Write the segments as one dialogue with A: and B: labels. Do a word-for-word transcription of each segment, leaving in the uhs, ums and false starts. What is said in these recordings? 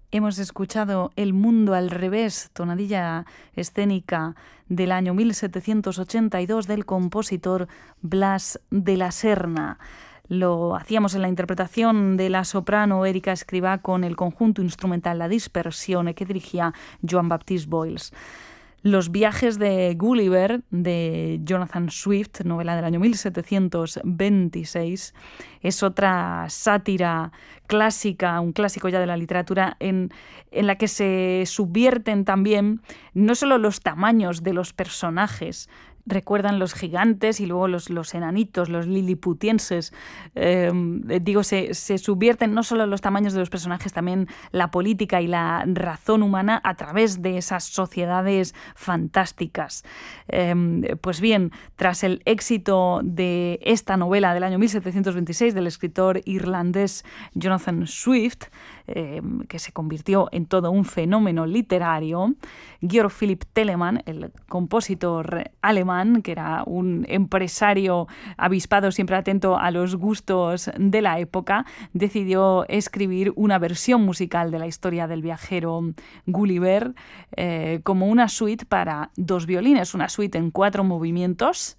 A: Hemos escuchado El mundo al revés, tonadilla escénica del año mil setecientos ochenta y dos del compositor Blas de la Serna. Lo hacíamos en la interpretación de la soprano Erika Escrivá con el conjunto instrumental La Dispersione que dirigía Joan Baptiste Boyles. Los viajes de Gulliver, de Jonathan Swift, novela del año mil setecientos veintiséis, es otra sátira clásica, un clásico ya de la literatura, en, en la que se subvierten también no solo los tamaños de los personajes. Recuerdan los gigantes y luego los, los enanitos, los liliputienses. Eh, digo, se, se subvierten no solo los tamaños de los personajes, también la política y la razón humana a través de esas sociedades fantásticas. Eh, pues bien, tras el éxito de esta novela del año mil setecientos veintiséis del escritor irlandés Jonathan Swift, eh, que se convirtió en todo un fenómeno literario, Georg Philipp Telemann, el compositor alemán, que era un empresario avispado, siempre atento a los gustos de la época, decidió escribir una versión musical de la historia del viajero Gulliver eh, como una suite para dos violines, una suite en cuatro movimientos,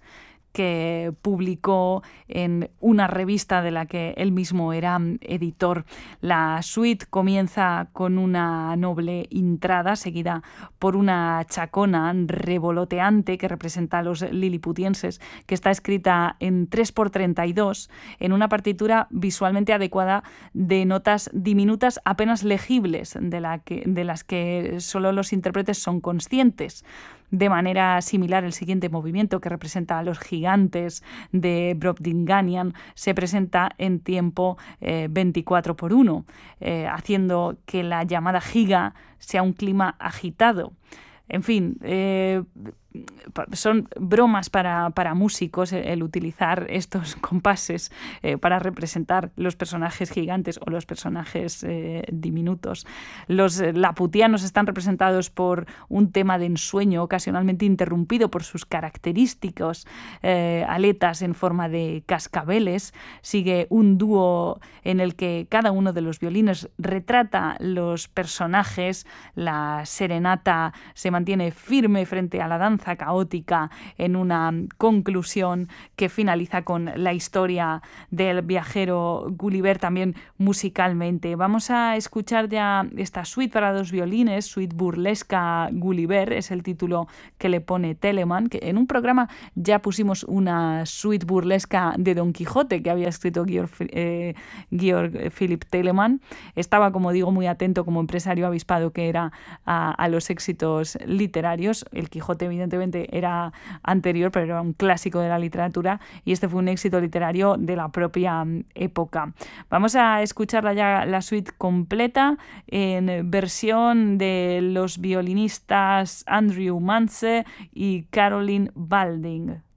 A: que publicó en una revista de la que él mismo era editor. La suite comienza con una noble entrada seguida por una chacona revoloteante que representa a los liliputienses, que está escrita en tres por treinta y dos en una partitura visualmente adecuada de notas diminutas apenas legibles, de, la que, de las que solo los intérpretes son conscientes. De manera similar, el siguiente movimiento, que representa a los gigantes de Brobdinganian, se presenta en tiempo eh, veinticuatro por uno, eh, haciendo que la llamada giga sea un clima agitado. En fin, eh, son bromas para, para músicos el utilizar estos compases eh, para representar los personajes gigantes o los personajes eh, diminutos. Los laputianos están representados por un tema de ensueño ocasionalmente interrumpido por sus característicos eh, aletas en forma de cascabeles. Sigue un dúo en el que cada uno de los violines retrata los personajes. La serenata se mantiene firme frente a la danza caótica en una conclusión que finaliza con la historia del viajero Gulliver, también musicalmente. Vamos a escuchar ya esta suite para dos violines, suite burlesca Gulliver, es el título que le pone Telemann, que en un programa ya pusimos una suite burlesca de Don Quijote que había escrito Georg, eh, Georg Philipp Telemann. Estaba, como digo, muy atento como empresario avispado que era a, a los éxitos literarios. El Quijote, evidentemente, era anterior, pero era un clásico de la literatura y este fue un éxito literario de la propia época. Vamos a escucharla ya, la suite completa, en versión de los violinistas Andrew Mance y Caroline Balding.